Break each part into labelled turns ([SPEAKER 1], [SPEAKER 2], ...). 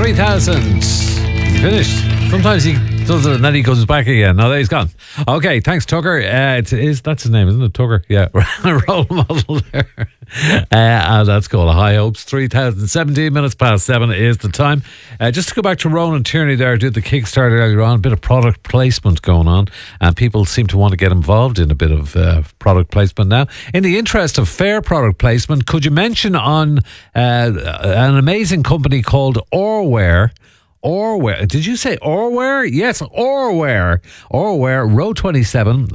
[SPEAKER 1] 3000. Finished. Sometimes he does it and then he comes back again. Now that he's gone. Okay, thanks, Tucker. That's his name, isn't it? Tucker? Yeah, role model there. And that's called High Hopes. 17 minutes past 7 is the time. Just to go back to Ronan Tierney there, did the Kickstarter earlier on, a bit of product placement going on, and people seem to want to get involved in a bit of product placement now. In the interest of fair product placement, could you mention on an amazing company called Orware? Orware. Did you say Orware? Yes, Orware. Orware, row 27,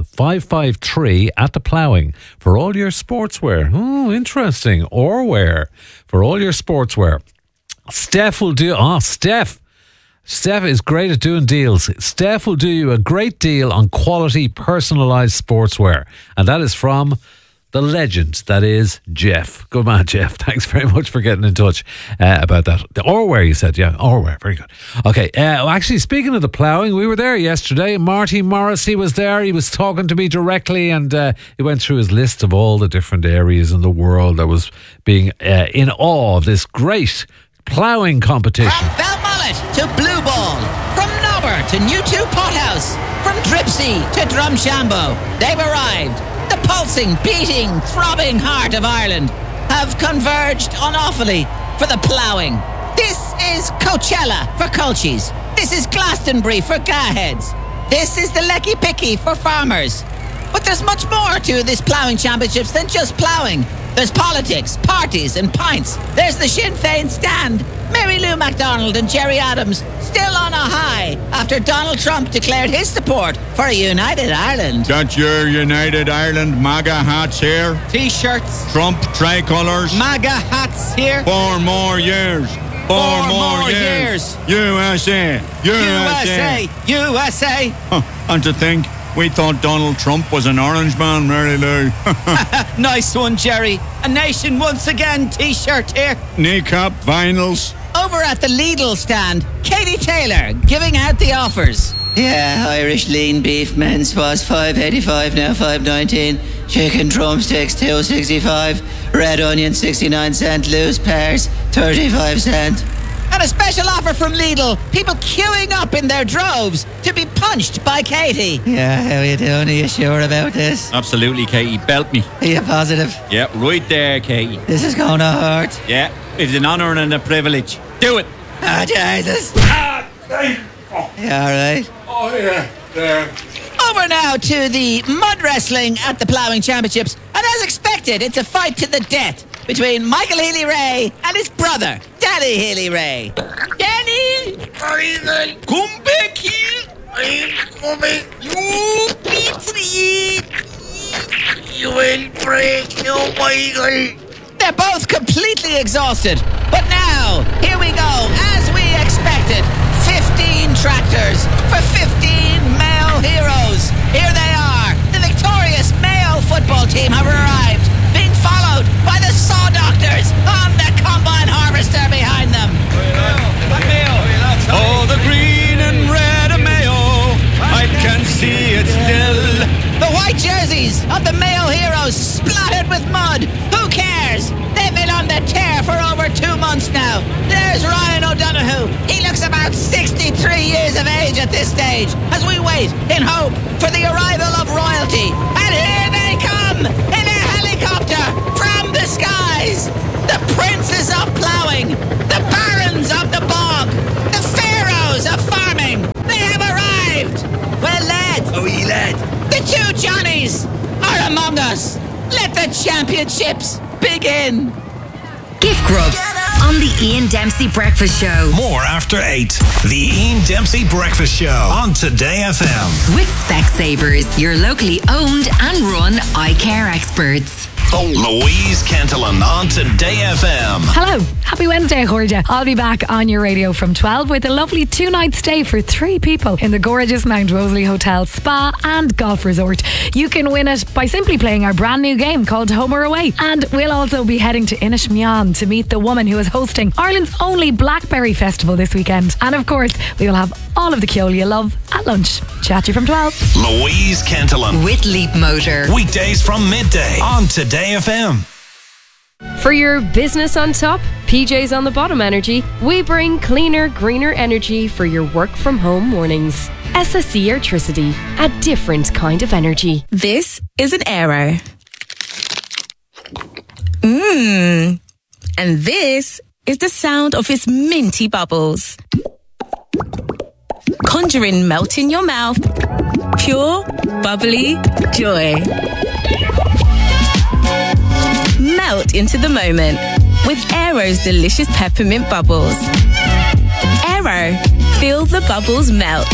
[SPEAKER 1] 553 at the Ploughing for all your sportswear. Oh, interesting. Orware for all your sportswear. Steph will do... Steph is great at doing deals. Steph will do you a great deal on quality personalised sportswear. And that is from... the legend that is Jeff. Good man, Jeff. Thanks very much for getting in touch about that. The Orware, you said. Yeah, Orware. Very good. Okay. Actually, speaking of the ploughing, we were there yesterday. Marty Morrissey was there. He was talking to me directly, and he went through his list of all the different areas in the world that was being in awe of this great ploughing competition.
[SPEAKER 2] From Belmullet to Blue Ball, from Nobber to New 2 Pothouse, from Dripsy to Drumshambo, they've arrived. The pulsing, beating, throbbing heart of Ireland have converged unawfully for the ploughing. This is Coachella for Colchies. This is Glastonbury for Gaheads. This is the Lecky Picky for farmers. But there's much more to this ploughing championships than just ploughing. There's politics, parties and pints. There's the Sinn Féin stand. Mary Lou MacDonald and Jerry Adams still on a high after Donald Trump declared his support for a united Ireland.
[SPEAKER 3] Got your United Ireland MAGA hats here.
[SPEAKER 2] T-shirts.
[SPEAKER 3] Trump tricolours.
[SPEAKER 2] MAGA hats here.
[SPEAKER 3] 4 more years. 4 more years. USA.
[SPEAKER 2] USA. USA.
[SPEAKER 3] And to think, we thought Donald Trump was an orange man, Mary Lou.
[SPEAKER 2] Nice one, Jerry. A Nation Once Again T-shirt here.
[SPEAKER 3] Kneecap vinyls.
[SPEAKER 2] Over at the Lidl stand, Katie Taylor giving out the offers.
[SPEAKER 4] Yeah, Irish lean beef men's was $5.85, now $5.19. Chicken drumsticks $2.65. Red onion 69 cent. Loose pears 35 cent.
[SPEAKER 2] And a special offer from Lidl. People queuing up in their droves to be punched by Katie.
[SPEAKER 4] Yeah, how you doing? Are you sure about this?
[SPEAKER 5] Absolutely, Katie. Belt me.
[SPEAKER 4] Are you positive?
[SPEAKER 5] Yeah, right there, Katie.
[SPEAKER 4] This is gonna hurt.
[SPEAKER 5] Yeah, it's an honour and a privilege. Do it.
[SPEAKER 4] Ah, Jesus. You alright?
[SPEAKER 3] Oh, yeah. There.
[SPEAKER 2] Over now to the mud wrestling at the Ploughing Championships. And as expected, it's a fight to the death between Michael Healy-Rae and his brother, Danny Healy-Rae. Danny!
[SPEAKER 3] Michael, come back here. I'm coming. You be free. You will break your Michael.
[SPEAKER 2] They're both completely exhausted. But now, here we go, as we expected. 15 tractors for 15 male heroes. Here they are. The victorious male football team have arrived, being followed by the Saw Doctors on the combine harvester behind them.
[SPEAKER 3] Oh, the green and red of Mayo, I can see it still.
[SPEAKER 2] The white jerseys of the male heroes splattered with mud. Who cares? They've been on the tear for over 2 months now. There's Ryan O'Donoghue. He looks about 63 years of age at this stage as we wait in hope for the arrival of royalty. And here they come in a helicopter from the skies. The princes of ploughing, the barons of the bog, the pharaohs of farming. They have arrived. Well, lad.
[SPEAKER 3] Oh, ye lad.
[SPEAKER 2] The 2 Johnnies are among us. Let the championships begin.
[SPEAKER 6] Gift Grub on the Ian Dempsey Breakfast Show.
[SPEAKER 7] More after 8. The Ian Dempsey Breakfast Show on Today FM.
[SPEAKER 6] With Specsavers, your locally owned and run eye care experts.
[SPEAKER 7] Louise Kentelan on Today FM.
[SPEAKER 8] Hello, happy Wednesday, Jorge. I'll be back on your radio from 12 with a lovely 2-night stay for 3 people in the gorgeous Mount Rosalie Hotel Spa and Golf Resort. You can win it by simply playing our brand new game called Home or Away. And we'll also be heading to Inishmillan to meet the woman who is hosting Ireland's only Blackberry Festival this weekend. And of course, we will have all of the Keol you love at lunch. Chat to you from 12.
[SPEAKER 7] Louise Kentelan.
[SPEAKER 6] With Leap Motor.
[SPEAKER 7] Weekdays from midday on Today FM.
[SPEAKER 9] For your business on top, PJ's on the bottom energy, we bring cleaner, greener energy for your work from home mornings. SSE Airtricity, a different kind of energy.
[SPEAKER 10] This is an Aero. And this is the sound of its minty bubbles. Conjuring melt in your mouth. Pure, bubbly joy. Melt into the moment with Aero's delicious peppermint bubbles. Aero, feel the bubbles melt.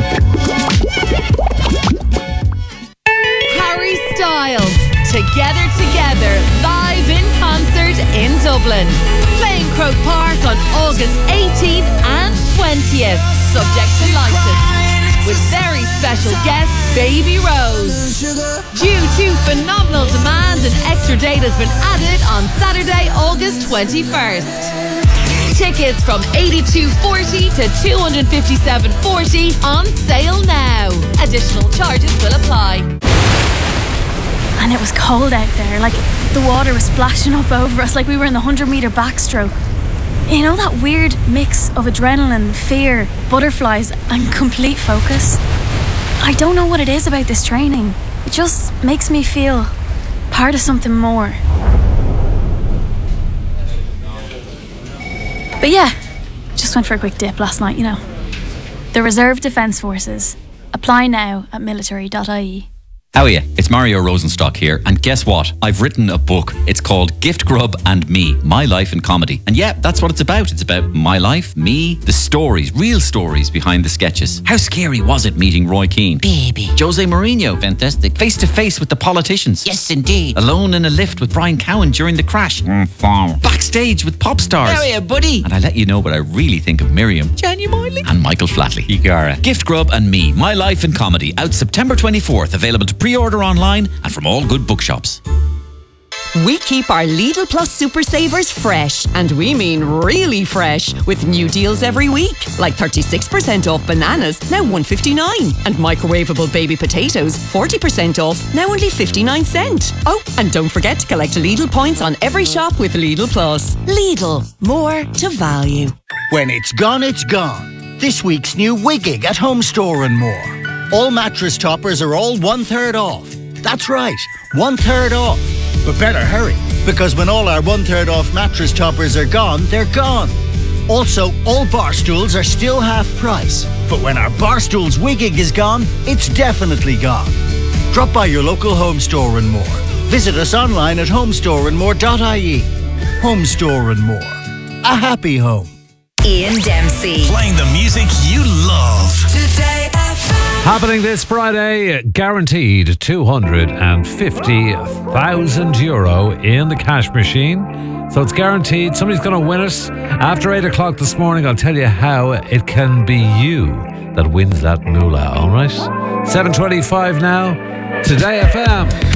[SPEAKER 11] Harry Styles, Together, live in concert in Dublin. Playing Croke Park on August 18th and 20th, subject to licence. With very special guest, Baby Rose. Due to phenomenal demand, an extra date has been added on Saturday, August 21st. Tickets from $82.40 to $257.40 on sale now. Additional charges will apply.
[SPEAKER 12] And it was cold out there, like the water was splashing up over us like we were in the 100-metre backstroke. You know that weird mix of adrenaline, fear, butterflies and complete focus? I don't know what it is about this training. It just makes me feel part of something more. But yeah, just went for a quick dip last night, you know. The Reserve Defence Forces. Apply now at military.ie.
[SPEAKER 13] How are you? It's Mario Rosenstock here, and guess what? I've written a book. It's called Gift Grub and Me, My Life in Comedy. And yeah, that's what it's about. It's about my life, me, the stories, real stories behind the sketches. How scary was it meeting Roy Keane?
[SPEAKER 2] Baby.
[SPEAKER 13] Jose Mourinho, fantastic. Face to face with the politicians.
[SPEAKER 2] Yes, indeed.
[SPEAKER 13] Alone in a lift with Brian Cowan during the crash. Backstage with pop stars.
[SPEAKER 2] How are you, buddy?
[SPEAKER 13] And I let you know what I really think of Miriam.
[SPEAKER 2] Genuinely?
[SPEAKER 13] And Michael Flatley. Igara. Gift Grub and Me, My Life in Comedy. Out September 24th. Available to pre-order online and from all good bookshops.
[SPEAKER 14] We keep our Lidl Plus Super Savers fresh, and we mean really fresh, with new deals every week, like 36% off bananas, now $1.59, and microwavable baby potatoes, 40% off, now only 59 cents. Oh, and don't forget to collect Lidl points on every shop with Lidl Plus. Lidl, more to value.
[SPEAKER 15] When it's gone, it's gone. This week's new Wigging at Home Store and More. All mattress toppers are all 1/3 off. That's right, 1/3 off. But better hurry, because when all our 1/3 off mattress toppers are gone, they're gone. Also, all bar stools are still half price. But when our bar stools Wigging is gone, it's definitely gone. Drop by your local Home Store and More. Visit us online at homestoreandmore.ie. Home Store and More. A happy home.
[SPEAKER 6] Ian Dempsey.
[SPEAKER 7] Playing the music you love.
[SPEAKER 6] Today FM.
[SPEAKER 1] Happening this Friday, guaranteed €250,000 in the cash machine. So it's guaranteed. Somebody's going to win it. After 8 o'clock this morning, I'll tell you how it can be you that wins that moolah, all right? 7:25 now. Today FM.